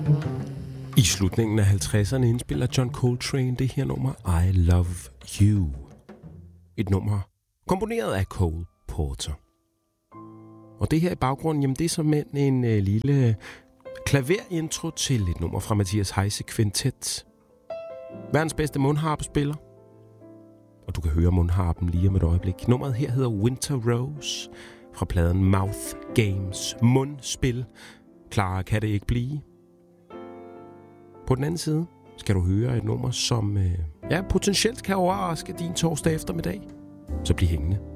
I slutningen af 50'erne indspiller John Coltrane det her nummer I Love You. Et nummer komponeret af Cole Porter. Og det her i baggrunden, jamen det er simpelthen en lille klaverintro til et nummer fra Matthias Heise Quintet. Verdens bedste mundharpespiller. Og du kan høre mundharpen lige om et øjeblik. Nummeret her hedder Winter Rose fra pladen Mouth Games. Mundspil. Klarere kan det ikke blive. På den anden side skal du høre et nummer, som potentielt kan overraske din torsdag eftermiddag. Så bliv hængende.